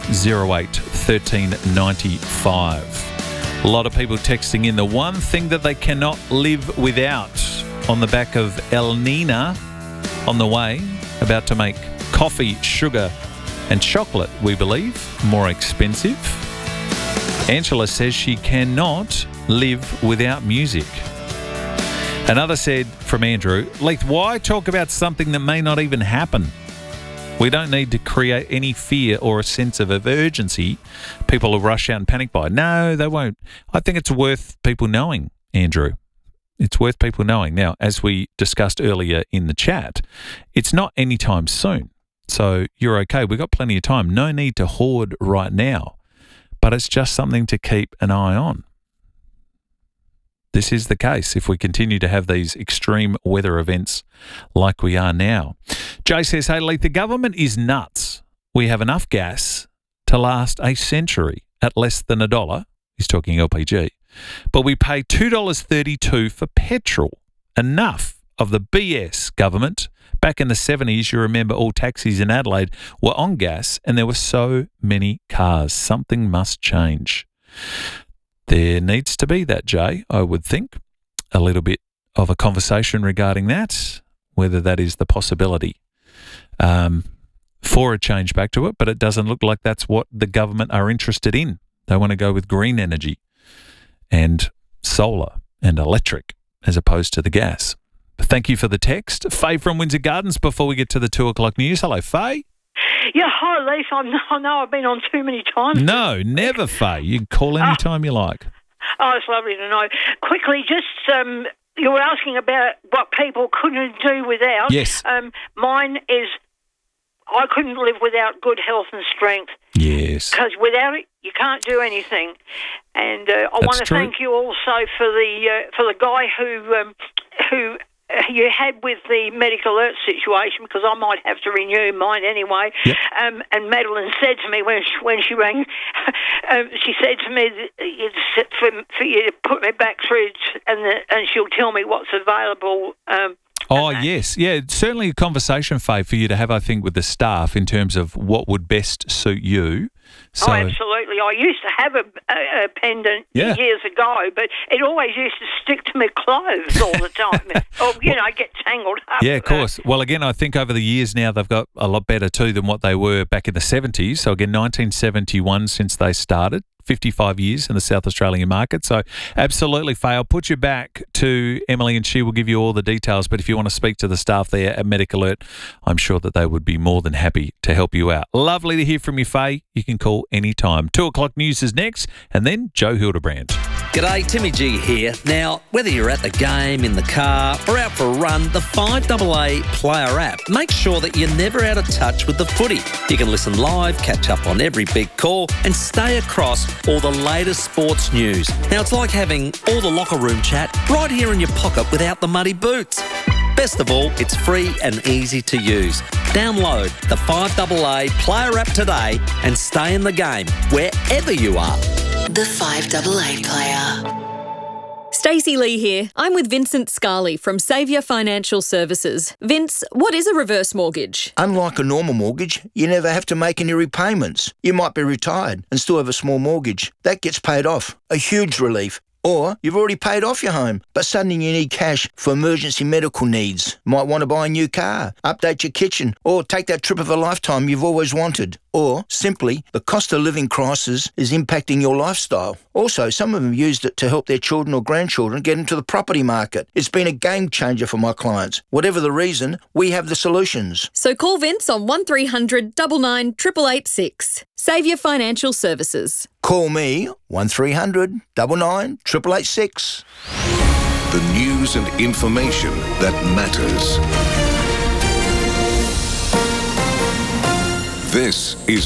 1395. A lot of people texting in the one thing that they cannot live without on the back of El Nina on the way, about to make coffee, sugar and chocolate, we believe, more expensive. Angela says she cannot live without music. Another said from Andrew, Leith, why talk about something that may not even happen? We don't need to create any fear or a sense of urgency people will rush out and panic by. No, they won't. I think it's worth people knowing, Andrew. It's worth people knowing. Now, as we discussed earlier in the chat, it's not anytime soon. So you're okay. We've got plenty of time. No need to hoard right now. But it's just something to keep an eye on. This is the case if we continue to have these extreme weather events like we are now. Jay says, hey, Leith, the government is nuts. We have enough gas to last a century at less than $1. He's talking LPG. But we pay $2.32 for petrol. Enough of the BS, government. Back in the 70s, you remember all taxis in Adelaide were on gas and there were so many cars. Something must change. There needs to be that, Jay, I would think. A little bit of a conversation regarding that, whether that is the possibility for a change back to it, but it doesn't look like that's what the government are interested in. They want to go with green energy and solar and electric as opposed to the gas. Thank you for the text. Faye from Windsor Gardens before we get to the 2 o'clock news. Hello, Faye. Yeah, hi, Leith. I know I've been on too many times. No, never, Faye. You can call any time you like. Oh, it's lovely to know. Quickly, just you were asking about what people couldn't do without. Yes. Mine is I couldn't live without good health and strength. Yes. Because without it, you can't do anything. And I want to thank you also for the guy who you had with the medical alert situation, because I might have to renew mine anyway. Yep. And Madeline said to me when she rang, she said to me for you to put me back through, and she'll tell me what's available. Yes. Yeah, certainly a conversation, Faye, for you to have, I think, with the staff in terms of what would best suit you. So, absolutely. I used to have a pendant years ago, but it always used to stick to my clothes all the time. Or, get tangled up. Yeah, of course. Well, again, I think over the years now they've got a lot better too than what they were back in the 70s. So, again, 1971 since they started. 55 years in the South Australian market. So absolutely, Faye. I'll put you back to Emily and she will give you all the details. But if you want to speak to the staff there at Medical Alert, I'm sure that they would be more than happy to help you out. Lovely to hear from you, Faye. You can call anytime. 2 o'clock news is next, and then Joe Hildebrand. G'day, Timmy G here. Now, whether you're at the game, in the car, or out for a run, the 5AA Player app makes sure that you're never out of touch with the footy. You can listen live, catch up on every big call, and stay across all the latest sports news. Now, it's like having all the locker room chat right here in your pocket without the muddy boots. Best of all, it's free and easy to use. Download the 5AA Player app today and stay in the game wherever you are. The 5AA Player. Stacey Lee here. I'm with Vincent Scarley from Saviour Financial Services. Vince, what is a reverse mortgage? Unlike a normal mortgage, you never have to make any repayments. You might be retired and still have a small mortgage. That gets paid off. A huge relief. Or you've already paid off your home, but suddenly you need cash for emergency medical needs. Might want to buy a new car, update your kitchen, or take that trip of a lifetime you've always wanted. Or, simply, the cost of living crisis is impacting your lifestyle. Also, some of them used it to help their children or grandchildren get into the property market. It's been a game changer for my clients. Whatever the reason, we have the solutions. So call Vince on 1300 99 886. Saviour Financial Services. Call me 1300 99 886. The news and information that matters. This is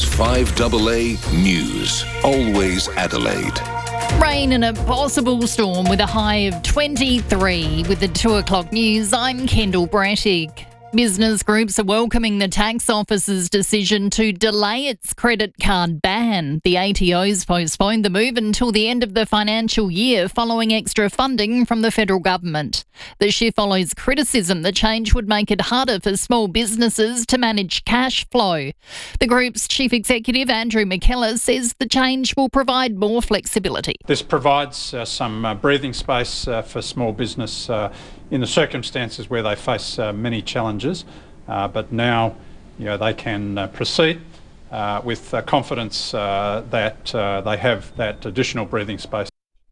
5AA News, always Adelaide. Rain and a possible storm with a high of 23. With the 2 o'clock news, I'm Kendall Brattig. Business groups are welcoming the tax office's decision to delay its credit card ban. The ATO's postponed the move until the end of the financial year following extra funding from the federal government. The shift follows criticism the change would make it harder for small businesses to manage cash flow. The group's chief executive, Andrew McKellar, says the change will provide more flexibility. This provides some breathing space for small business in the circumstances where they face many challenges, but now they can proceed with confidence that they have that additional breathing space.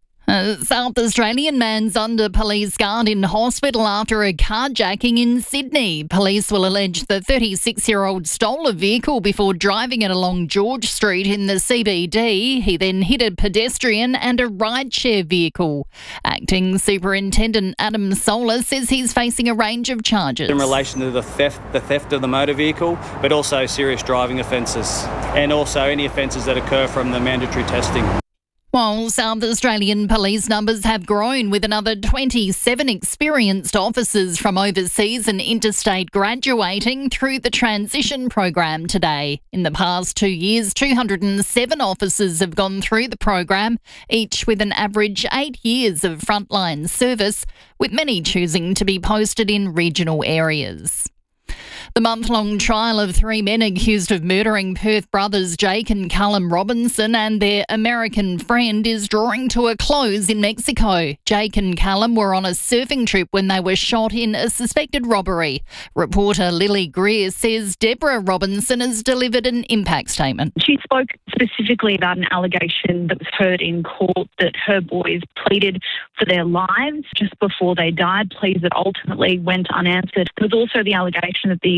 South Australian man's under police guard in hospital after a carjacking in Sydney. Police will allege the 36-year-old stole a vehicle before driving it along George Street in the CBD. He then hit a pedestrian and a rideshare vehicle. Acting Superintendent Adam Solar says he's facing a range of charges. In relation to the theft of the motor vehicle, but also serious driving offences and also any offences that occur from the mandatory testing. While South Australian police numbers have grown with another 27 experienced officers from overseas and interstate graduating through the transition program today. In the past 2 years, 207 officers have gone through the program, each with an average 8 years of frontline service, with many choosing to be posted in regional areas. The month-long trial of 3 men accused of murdering Perth brothers Jake and Callum Robinson and their American friend is drawing to a close in Mexico. Jake and Callum were on a surfing trip when they were shot in a suspected robbery. Reporter Lily Greer says Deborah Robinson has delivered an impact statement. She spoke specifically about an allegation that was heard in court that her boys pleaded for their lives just before they died, pleas that ultimately went unanswered. There was also the allegation that the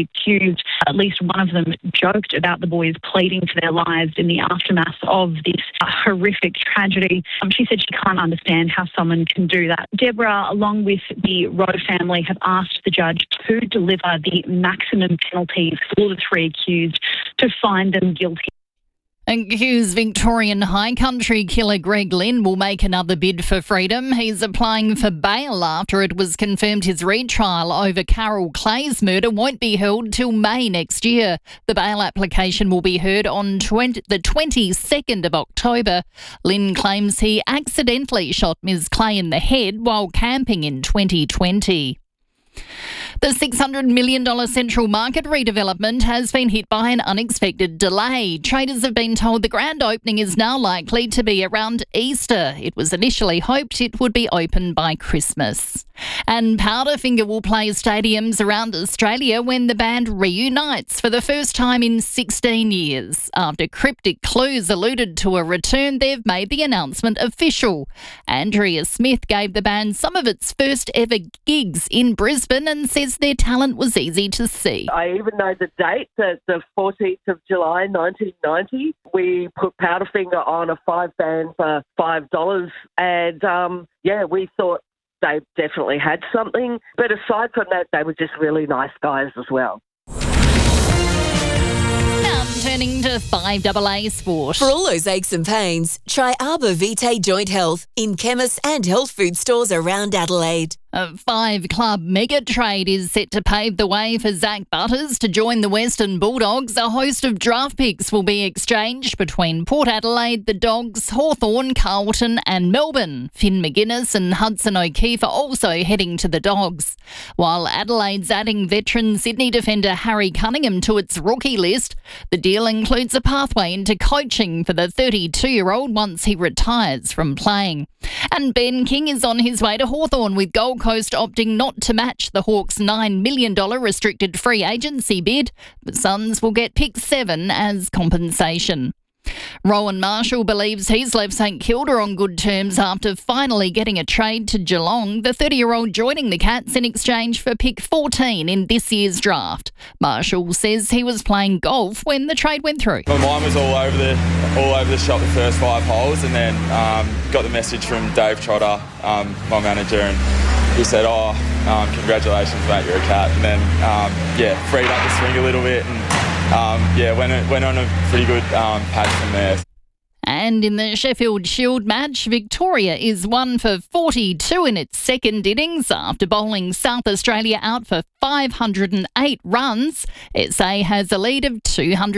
three accused, at least one of them joked about the boys pleading for their lives in the aftermath of this horrific tragedy. She said she can't understand how someone can do that. Deborah, along with the Rowe family, have asked the judge to deliver the maximum penalties for the three accused to find them guilty. Accused Victorian High Country killer Greg Lynn will make another bid for freedom. He's applying for bail after it was confirmed his retrial over Carol Clay's murder won't be held till May next year. The bail application will be heard on the 22nd of October. Lynn claims he accidentally shot Ms. Clay in the head while camping in 2020. The $600 million Central Market redevelopment has been hit by an unexpected delay. Traders have been told the grand opening is now likely to be around Easter. It was initially hoped it would be open by Christmas. And Powderfinger will play stadiums around Australia when the band reunites for the first time in 16 years. After cryptic clues alluded to a return, they've made the announcement official. Andrea Smith gave the band some of its first ever gigs in Brisbane and says their talent was easy to see. I even know the date, the 14th of July 1990. We put Powderfinger on a 5-band for $5 and we thought they definitely had something. But aside from that, they were just really nice guys as well. Now turning to 5AA Sport. For all those aches and pains, try Arbor Vitae Joint Health in chemists and health food stores around Adelaide. A 5-club mega trade is set to pave the way for Zach Butters to join the Western Bulldogs. A host of draft picks will be exchanged between Port Adelaide, the Dogs, Hawthorn, Carlton and Melbourne. Finn McGuinness and Hudson O'Keefe are also heading to the Dogs. While Adelaide's adding veteran Sydney defender Harry Cunningham to its rookie list, the deal includes a pathway into coaching for the 32-year-old once he retires from playing. And Ben King is on his way to Hawthorn with Gold Coast opting not to match the Hawks' $9 million restricted free agency bid. The Suns will get pick 7 as compensation. Rowan Marshall believes he's left St Kilda on good terms after finally getting a trade to Geelong, the 30-year-old joining the Cats in exchange for pick 14 in this year's draft. Marshall says he was playing golf when the trade went through. My mind was all over the shot the first 5 holes, and then got the message from Dave Trotter, my manager, and he said, congratulations mate, you're a Cat. And then freed up the swing a little bit and went on a pretty good patch from there. And in the Sheffield Shield match, Victoria is 1 for 42 in its second innings after bowling South Australia out for 508 runs. SA has a lead of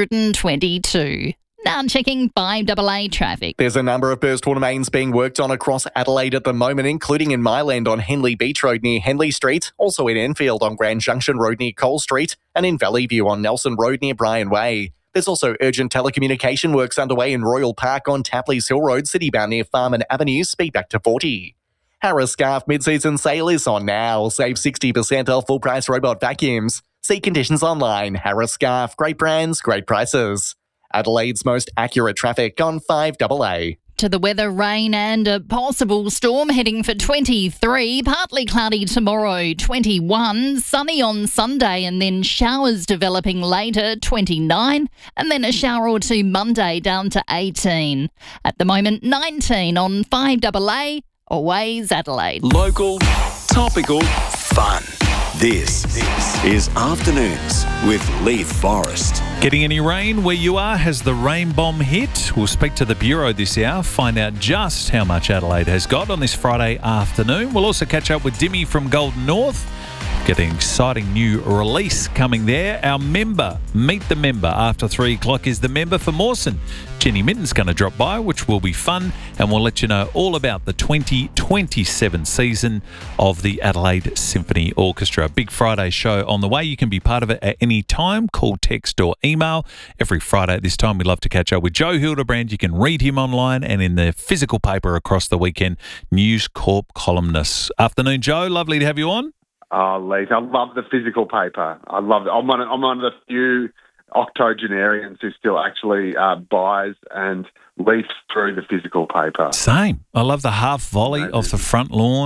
222. Now checking 5AA traffic. There's a number of burst water mains being worked on across Adelaide at the moment, including in Myland on Henley Beach Road near Henley Street, also in Enfield on Grand Junction Road near Cole Street, and in Valley View on Nelson Road near Bryan Way. There's also urgent telecommunication works underway in Royal Park on Tapley's Hill Road, citybound near Farman Avenue, speed back to 40. Harris Scarf mid-season sale is on now. Save 60% off full-price robot vacuums. See conditions online. Harris Scarf, great brands, great prices. Adelaide's most accurate traffic on 5AA. To the weather, rain and a possible storm heading for 23. Partly cloudy tomorrow, 21. Sunny on Sunday and then showers developing later, 29. And then a shower or two Monday down to 18. At the moment, 19 on 5AA. Always Adelaide. Local, topical, fun. This is Afternoons with Leith Forrest. Getting any rain where you are? Has the rain bomb hit? We'll speak to the Bureau this hour, find out just how much Adelaide has got on this Friday afternoon. We'll also catch up with Dimmy from Golden North. Get an exciting new release coming there. Our member, Meet the Member, after 3 o'clock is the member for Mawson. Jenny Mitten's going to drop by, which will be fun, and we'll let you know all about the 2027 season of the Adelaide Symphony Orchestra. Big Friday show on the way. You can be part of it at any time. Call, text or email. Every Friday at this time, we love to catch up with Joe Hildebrand. You can read him online and in the physical paper across the weekend. News Corp columnist. Afternoon, Joe. Lovely to have you on. Oh, Leith, I love the physical paper. I love it. I'm one of the few octogenarians who still actually buys and leafs through the physical paper. Same. I love the half volley off the front lawn.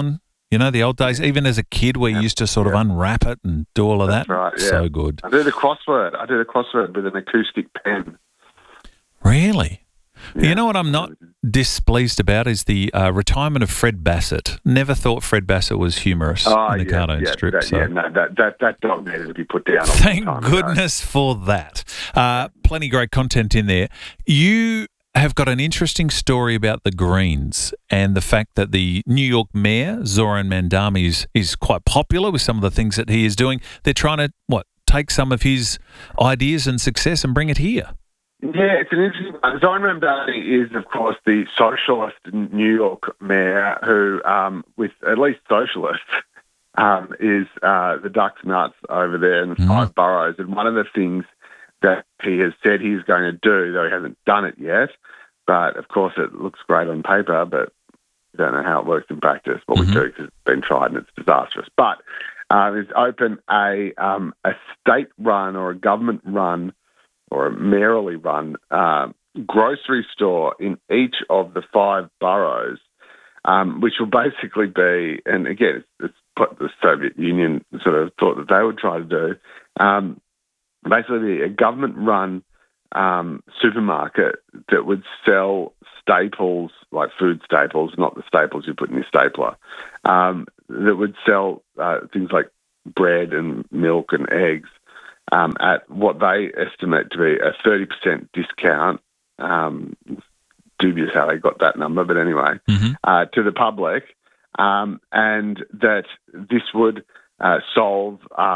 You know, the old days, even as a kid, we used to sort of unwrap it and do all of That's that. right, yeah. So good. I did a crossword with an acoustic pen. Really? Yeah. You know what I'm not displeased about is the retirement of Fred Bassett. Never thought Fred Bassett was humorous in the cartoon strip. That dog needed to be put down. Thank goodness for that. Plenty great content in there. You have got an interesting story about the Greens and the fact that the New York mayor, Zoran Mandami, is quite popular with some of the things that he is doing. They're trying to, take some of his ideas and success and bring it here. Yeah, it's an interesting one. Zoran Mandami is, of course, the socialist New York mayor who, with at least socialists, is the duck's nuts over there in the 5 boroughs. And one of the things that he has said he's going to do, though he hasn't done it yet, but of course it looks great on paper, but we don't know how it works in practice. What we do, because it's been tried and it's disastrous. But is open a state-run or a government-run or a mayorally run grocery store in each of the 5 boroughs, which will basically be, and again, it's what the Soviet Union sort of thought that they would try to do, basically a government-run supermarket that would sell staples, like food staples, not the staples you put in your stapler, that would sell things like bread and milk and eggs at what they estimate to be a 30% discount. Dubious how they got that number, but anyway, to the public, and that this would solve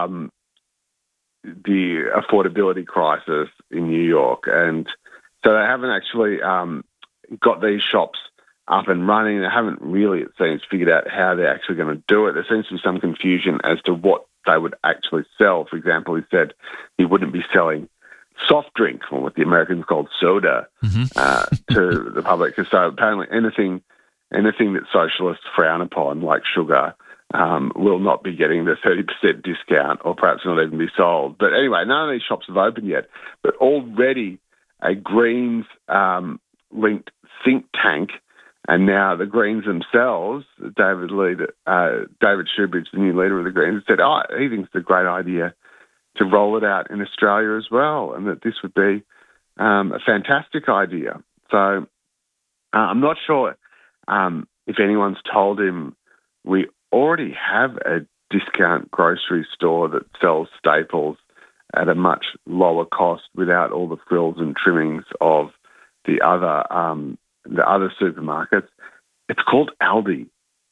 the affordability crisis in New York. And so they haven't actually got these shops up and running. They haven't really, it seems, figured out how they're actually going to do it. There seems to be some confusion as to what they would actually sell. For example, he said he wouldn't be selling soft drink, or what the Americans called soda, to the public. So apparently anything that socialists frown upon, like sugar, will not be getting the 30% discount, or perhaps not even be sold. But anyway, none of these shops have opened yet. But already a Greens linked think tank, and now the Greens themselves, David Shoebridge, the new leader of the Greens, said, he thinks it's a great idea to roll it out in Australia as well, and that this would be a fantastic idea. So I'm not sure if anyone's told him we already have a discount grocery store that sells staples at a much lower cost without all the frills and trimmings of the other supermarkets. It's called Aldi.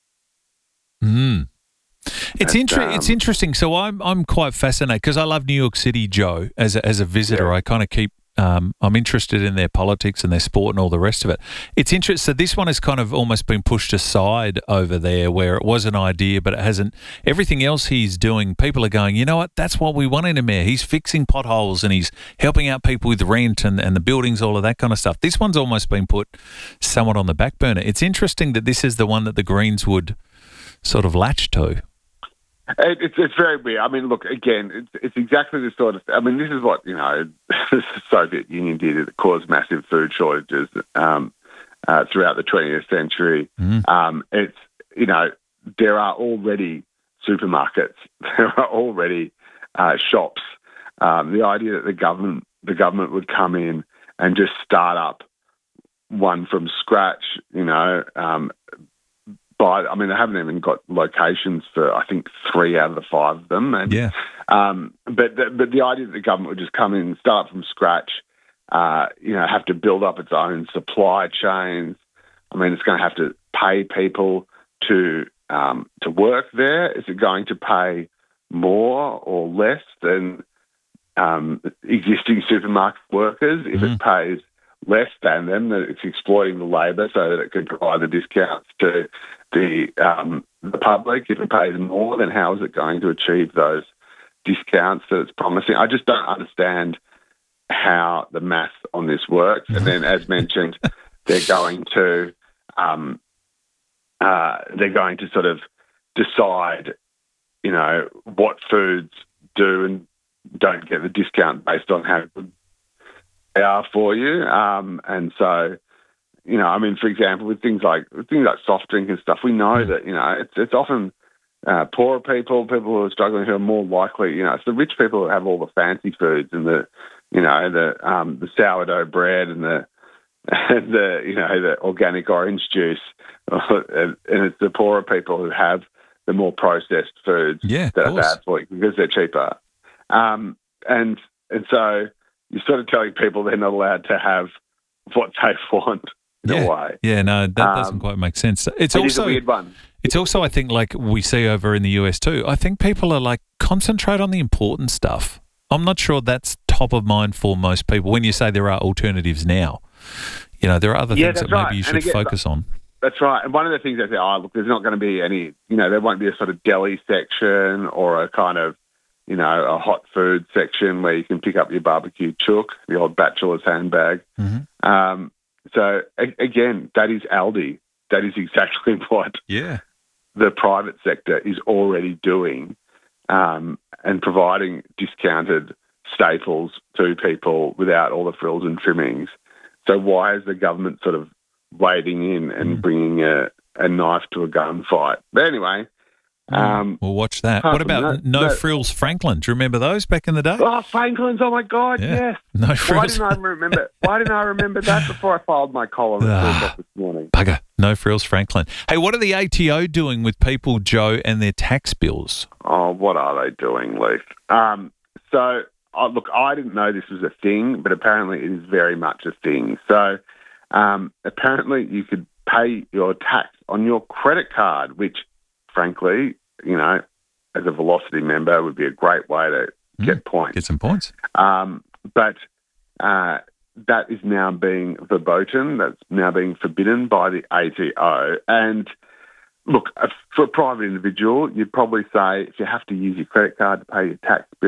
It's interesting. So I'm quite fascinated because I love New York City, Joe. As a visitor, I kind of keep. I'm interested in their politics and their sport and all the rest of it. It's interesting. So this one has kind of almost been pushed aside over there, where it was an idea, but it hasn't. Everything else he's doing, people are going, you know what? That's what we want in a mayor. He's fixing potholes and he's helping out people with rent and the buildings, all of that kind of stuff. This one's almost been put somewhat on the back burner. It's interesting that this is the one that the Greens would sort of latch to. It's very weird. I mean, look, again, it's exactly the sort of... I mean, this is what, the Soviet Union did. It caused massive food shortages throughout the 20th century. It's, there are already supermarkets. There are already shops. The idea that the government would come in and just start up one from scratch, they haven't even got locations for, I think, 3 out of the 5 of them. And, but the idea that the government would just come in and start from scratch, have to build up its own supply chains. I mean, it's going to have to pay people to work there. Is it going to pay more or less than existing supermarket workers? If it pays less than them, that it's exploiting the labour so that it could provide the discounts to the public. If it pays more, then how is it going to achieve those discounts that it's promising? I just don't understand how the math on this works. And then, as mentioned, they're going to sort of decide, what foods do and don't get the discount based on how good they are for you. And so, for example, with things like soft drink and stuff, we know that, it's often poorer people who are struggling, who are more likely, it's the rich people who have all the fancy foods and the sourdough bread and the organic orange juice, and it's the poorer people who have the more processed foods that are bad for you because they're cheaper. And so you're sort of telling people they're not allowed to have what they want in a way. Yeah, no, that doesn't quite make sense. It's also a weird one. It's also, I think, like we see over in the US too, I think people are like, concentrate on the important stuff. I'm not sure that's top of mind for most people when you say there are alternatives now. There are other things that maybe you should focus on. That's right. And one of the things they say, there's not going to be any, there won't be a sort of deli section or a kind of, a hot food section where you can pick up your barbecue chook, the old bachelor's handbag. Mm-hmm. So, again, that is Aldi. That is exactly what the private sector is already doing, and providing discounted staples to people without all the frills and trimmings. So why is the government sort of wading in and bringing a knife to a gunfight? But anyway... we'll watch that. What about No Frills Franklin? Do you remember those back in the day? Oh, Franklin's! Oh my God, yes. No Frills. Why didn't I remember that before I filed my column this morning? Bugger. No Frills Franklin. Hey, what are the ATO doing with people, Joe, and their tax bills? Oh, what are they doing, Leith? Look, I didn't know this was a thing, but apparently it is very much a thing. So apparently you could pay your tax on your credit card, which, frankly, as a Velocity member, would be a great way to get points. Get some points. But that is now being verboten. That's now being forbidden by the ATO. And look, for a private individual, you'd probably say if you have to use your credit card to pay your tax bill,